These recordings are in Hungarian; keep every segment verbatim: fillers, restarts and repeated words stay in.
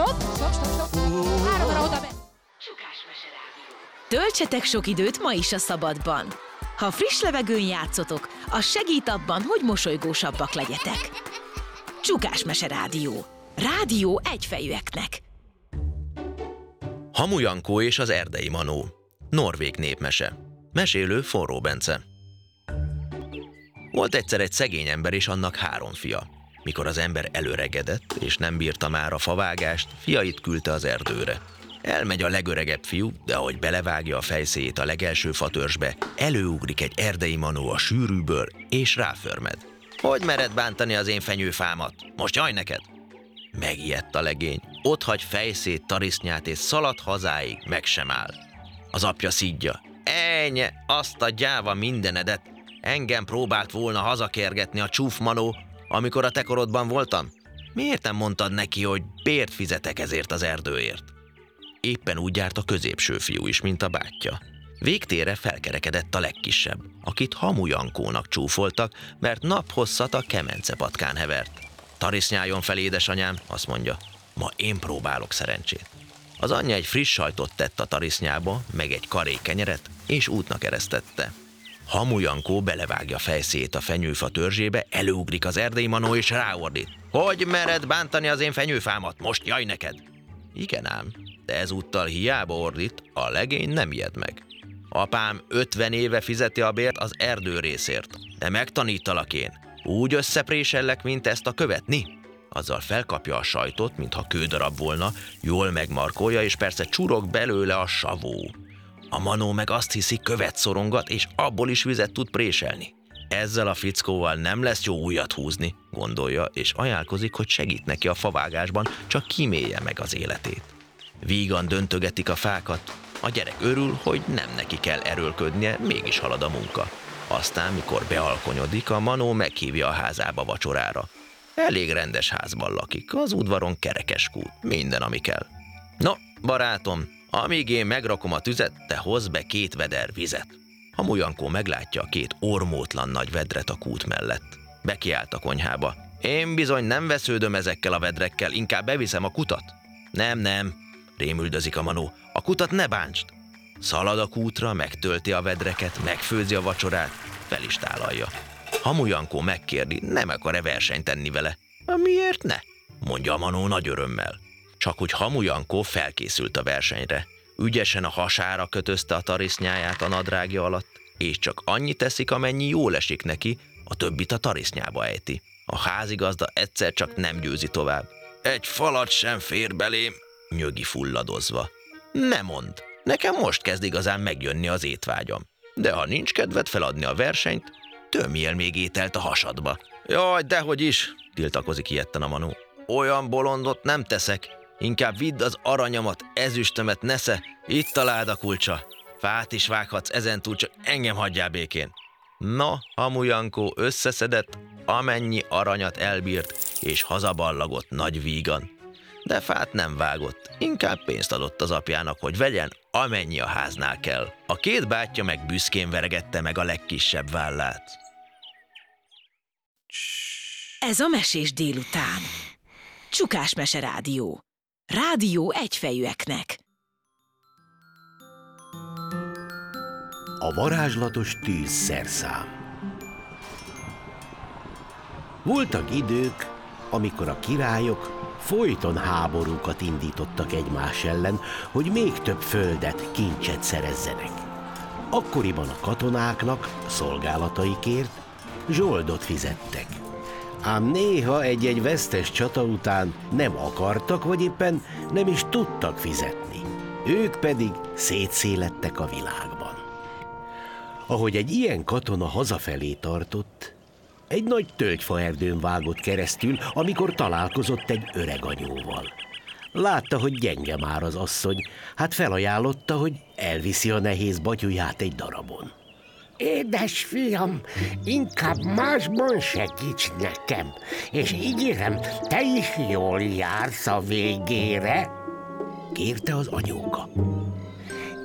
stop, stop, stop, stop. Háromra oda be. Töltsetek sok időt ma is a szabadban. Ha friss levegőn játszotok, az segít abban, hogy mosolygósabbak legyetek. Csukás Mese Rádió. Rádió egyfejűeknek. Hamu Jankó és az erdei manó. Norvég népmese. Mesélő Forró Bence. Volt egyszer egy szegény ember és annak három fia. Mikor az ember előregedett és nem bírta már a favágást, fiait küldte az erdőre. Elmegy a legöregebb fiú, de ahogy belevágja a fejszéjét a legelső fatörzsbe, előugrik egy erdei manó a sűrűből, és ráförmed. Hogy mered bántani az én fenyőfámat? Most jaj neked! Megijedt a legény, otthagy fejszét, tarisznyát és szalad hazáig, meg sem áll. Az apja szidja. Ennyi, azt a gyáva mindenedet! Engem próbált volna hazakergetni a csúfmanó, amikor a te korodban voltam? Miért nem mondtad neki, hogy bért fizetek ezért az erdőért? Éppen úgy járt a középső fiú is, mint a bátyja. Végtére felkerekedett a legkisebb, akit Hamu Jankónak csúfoltak, mert naphosszat a kemencepatkán hevert. Tarisznyáljon fel, édesanyám, azt mondja, ma én próbálok szerencsét. Az anyja egy friss sajtot tett a tarisznyába, meg egy karé kenyeret, és útnak eresztette. Hamu Jankó belevágja fejszét a fenyőfa törzsébe, előugrik az erdei manó és ráordít. Hogy mered bántani az én fenyőfámat? Most jaj neked! Igen ám, de ezúttal hiába ordít, a legény nem ijed meg. Apám ötven éve fizeti a bért az erdő részért, de megtanítalak én. Úgy összeprésellek, mint ezt a követni? Azzal felkapja a sajtot, mintha kődarab volna, jól megmarkolja, és persze csurog belőle a savó. A manó meg azt hiszi, követ szorongat, és abból is vizet tud préselni. Ezzel a fickóval nem lesz jó ujjat húzni, gondolja, és ajánlkozik, hogy segít neki a favágásban, csak kimélje meg az életét. Vígan döntögetik a fákat. A gyerek örül, hogy nem neki kell erőlködnie, mégis halad a munka. Aztán, mikor bealkonyodik, a manó meghívja a házába vacsorára. Elég rendes házban lakik, az udvaron kerekes kút, minden, ami kell. No, barátom, amíg én megrakom a tüzet, te hozz be két veder vizet. Hamu Jankó meglátja a két ormótlan nagy vedret a kút mellett. Bekiált a konyhába. Én bizony nem vesződöm ezekkel a vedrekkel, inkább beviszem a kutat. Nem, nem, rémüldözik a manó, a kutat ne bántsd. Szalad a kútra, megtölti a vedreket, megfőzi a vacsorát, fel is tálalja. Hamu Jankó megkérdi, nem akar-e versenyt tenni vele. Miért ne? Mondja a manó nagy örömmel. Csak hogy Hamu Jankó felkészült a versenyre. Ügyesen a hasára kötözte a tarisznyáját a nadrágja alatt, és csak annyit teszik, amennyi jól esik neki, a többit a tarisznyába ejti. A házigazda egyszer csak nem győzi tovább. Egy falat sem fér belém, nyögi fulladozva. Ne mondd, nekem most kezd igazán megjönni az étvágyam. De ha nincs kedved feladni a versenyt, tömjél még ételt a hasadba. Jaj, dehogy is, tiltakozik ijedten a manó. Olyan bolondot nem teszek. Inkább vidd az aranyamat, ezüstömet, nesze, itt találd a kulcsa. Fát is vághatsz ezentúl, csak engem hagyjál békén. Na, Hamu Jankó összeszedett, amennyi aranyat elbírt, és hazaballagott nagy vígan. De fát nem vágott, inkább pénzt adott az apjának, hogy vegyen, amennyi a háznál kell. A két bátyja meg büszkén veregette meg a legkisebb vállát. Ez a Mesés délután. Csukás Mese Rádió. Rádió egyfejűeknek. A varázslatos tűzszerszám. Voltak idők, amikor a királyok folyton háborúkat indítottak egymás ellen, hogy még több földet, kincset szerezzenek. Akkoriban a katonáknak szolgálataikért zsoldot fizettek. Ám néha egy-egy vesztes csata után nem akartak, vagy éppen nem is tudtak fizetni. Ők pedig szétszélettek a világban. Ahogy egy ilyen katona hazafelé tartott, egy nagy tölgyfaerdőn vágott keresztül, amikor találkozott egy öreg anyóval. Látta, hogy gyenge már az asszony, hát felajánlotta, hogy elviszi a nehéz batyuját egy darabon. Édes fiam, inkább másban segíts nekem, és ígérem, te is jól jársz a végére, kérte az anyóka.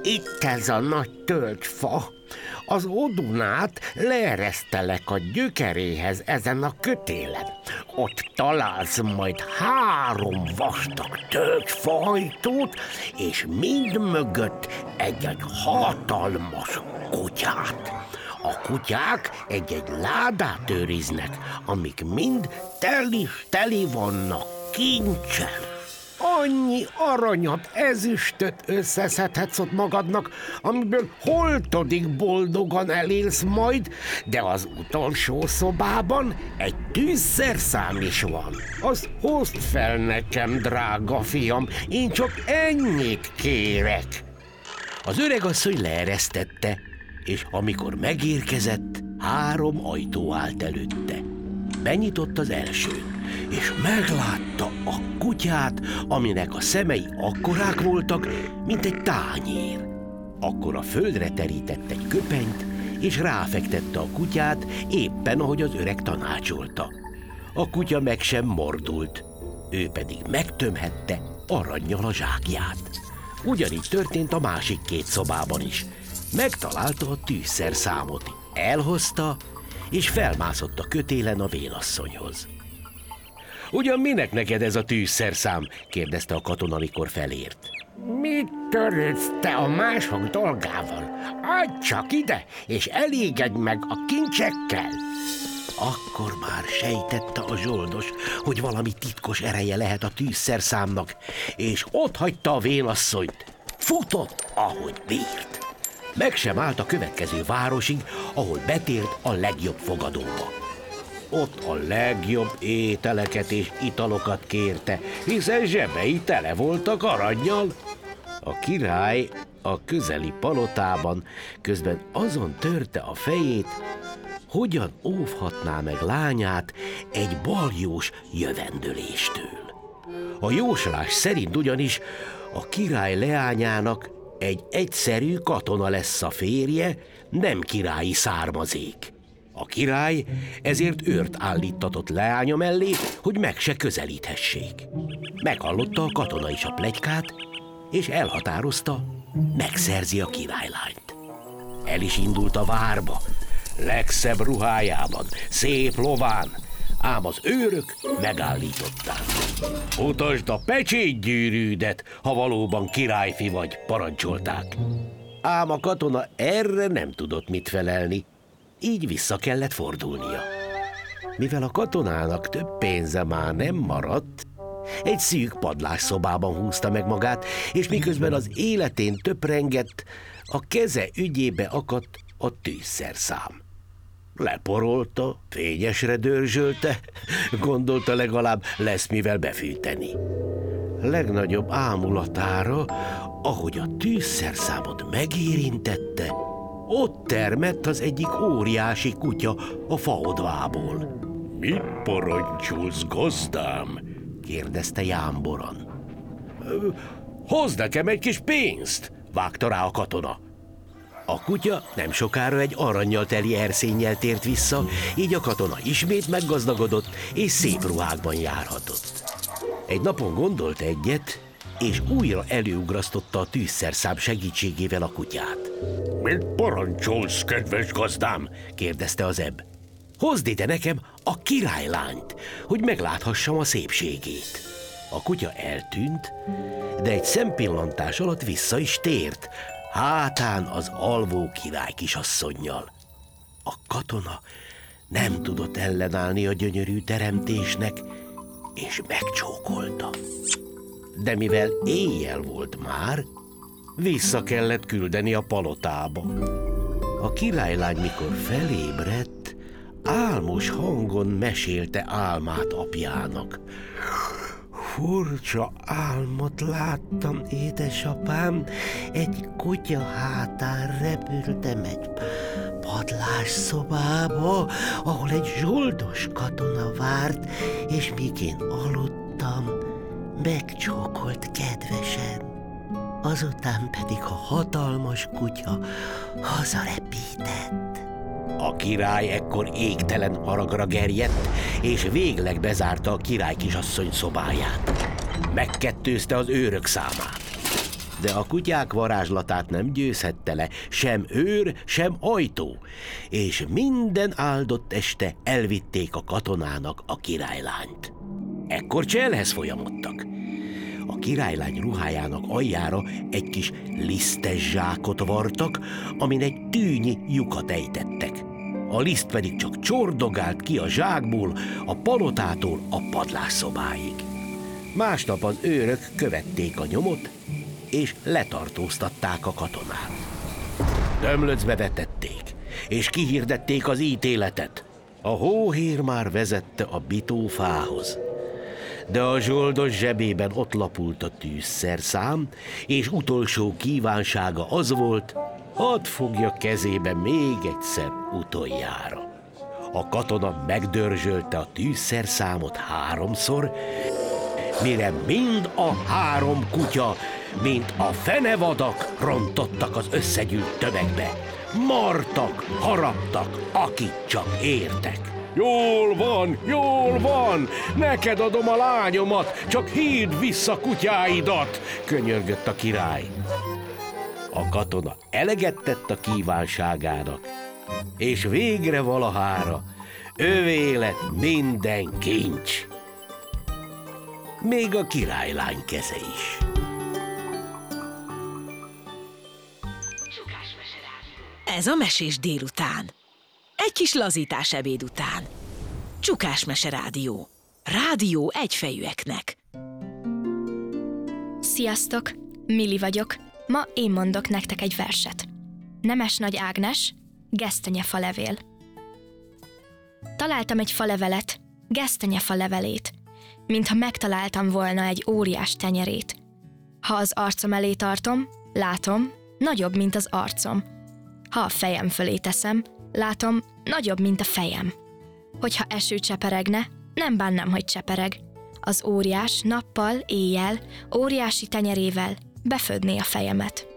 itt ez a nagy tölgyfa. Az odunát leeresztelek a gyökeréhez ezen a kötélen. Ott találsz majd három vastag tölgyfahajtót, és mind mögött egy-egy hatalmas kutyát. A kutyák egy-egy ládát őriznek, amik mind telis teli vannak kincsel. Annyi aranyat, ezüstöt összeszedhetsz ott magadnak, amiből holtodig boldogan elélsz majd, de az utolsó szobában egy tűzszerszám is van. Azt hozd fel nekem, drága fiam, én csak ennyit kérek. Az öregasszony leeresztette, és amikor megérkezett, három ajtó állt előtte. Benyitott az elsőn, és meglátta a kutyát, aminek a szemei akkorák voltak, mint egy tányér. Akkor a földre terített egy köpenyt, és ráfektette a kutyát, éppen ahogy az öreg tanácsolta. A kutya meg sem mordult, ő pedig megtömhette arannyal a zsákját. Ugyanígy történt a másik két szobában is. Megtalálta a tűzszerszámot, elhozta, és felmászott a kötélen a vénasszonyhoz. Ugyan minek neked ez a tűzszerszám? Kérdezte a katona, amikor felért. Mit törődsz te a mások dolgával? Adj csak ide, és elégedj meg a kincsekkel. Akkor már sejtette a zsoldos, hogy valami titkos ereje lehet a tűzszerszámnak, és ott hagyta a vénasszonyt. Futott, ahogy bírt. Meg sem állt a következő városig, ahol betért a legjobb fogadóba. Ott a legjobb ételeket és italokat kérte, hiszen zsebei tele voltak arannyal. A király a közeli palotában közben azon törte a fejét, hogyan óvhatná meg lányát egy baljós jövendöléstől. A jóslás szerint ugyanis a király leányának egy egyszerű katona lesz a férje, nem királyi származék. A király ezért őrt állíttatott leánya mellé, hogy meg se közelíthessék. Meghallotta a katona is a pletykát, és elhatározta, megszerzi a királylányt. El is indult a várba, legszebb ruhájában, szép lován, ám az őrök megállították. Utasd a pecsétgyűrűdet, ha valóban királyfi vagy, parancsolták. Ám a katona erre nem tudott mit felelni, így vissza kellett fordulnia. Mivel a katonának több pénze már nem maradt, egy szűk padlásszobában húzta meg magát, és miközben az életén töprengett, a keze ügyébe akadt a tűzszerszám. Leporolta, fényesre dörzsölte, gondolta, legalább lesz mivel befűteni. Legnagyobb ámulatára, ahogy a tűzszerszámot megérintette, ott termett az egyik óriási kutya a faodvából. – Mit parancsolsz, gazdám? – kérdezte jámboran. – Hozd nekem egy kis pénzt! – vágta rá a katona. A kutya nem sokára egy arannyal teli erszénnyel tért vissza, így a katona ismét meggazdagodott, és szép ruhákban járhatott. Egy napon gondolt egyet, és újra előugrasztotta a tűzszerszám segítségével a kutyát. – Mit parancsolsz, kedves gazdám? – kérdezte az ebb. – Hozd ide nekem a királylányt, hogy megláthassam a szépségét. A kutya eltűnt, de egy szempillantás alatt vissza is tért, hátán az alvó király kisasszonnyal. A katona nem tudott ellenállni a gyönyörű teremtésnek, és megcsókolta. De mivel éjjel volt már, vissza kellett küldeni a palotába. A királylány, mikor felébredt, álmos hangon mesélte álmát apjának. Furcsa álmot láttam, édesapám, egy kutya hátán repültem egy padlásszobába, ahol egy zsoldos katona várt, és míg én aludtam, megcsókolt kedvesen. Azután pedig a hatalmas kutya hazarepített. A király ekkor égtelen haragra gerjedt, és végleg bezárta a király kisasszony szobáját. Megkettőzte az őrök számát. de a kutyák varázslatát nem győzhette le sem őr, sem ajtó, és minden áldott este elvitték a katonának a királylányt. Ekkor cselhez folyamodtak. A királylány ruhájának aljára egy kis lisztes zsákot vartak, amin egy tűnyi lyukat ejtettek. A liszt pedig csak csordogált ki a zsákból, a palotától a padlásszobáig. Másnap az őrök követték a nyomot, és letartóztatták a katonát. Dömlöcbe vetették, és kihirdették az ítéletet. A hóhér már vezette a bitófához, de a zsoldos zsebében ott lapult a tűzszerszám, és utolsó kívánsága az volt, hadd fogja kezébe még egyszer utoljára. A katona megdörzsölte a tűzszerszámot háromszor, mire mind a három kutya, mint a fenevadak rontottak az összegyűlt tömegbe. Martak, haraptak, akit csak értek. Jól van, jól van, neked adom a lányomat, csak hidd vissza kutyáidat, könyörgött a király. A katona eleget tett a kívánságának, és végre valahára övé lett minden kincs. Még a királylány keze is. Ez a Mesés délután. Egy kis lazítás ebéd után. Csukás Mese Rádió. Rádió egyfejűeknek. Sziasztok! Milli vagyok. Ma én mondok nektek egy verset. Nemes Nagy Ágnes, gesztenyefa levél. Találtam egy falevelet, gesztenyefa levelét, mintha megtaláltam volna egy óriás tenyerét. Ha az arcom elé tartom, látom, nagyobb, mint az arcom. Ha a fejem fölé teszem, látom, nagyobb, mint a fejem. Hogyha eső cseperegne, nem bánnám, hogy csepereg. Az óriás nappal, éjjel, óriási tenyerével befödné a fejemet.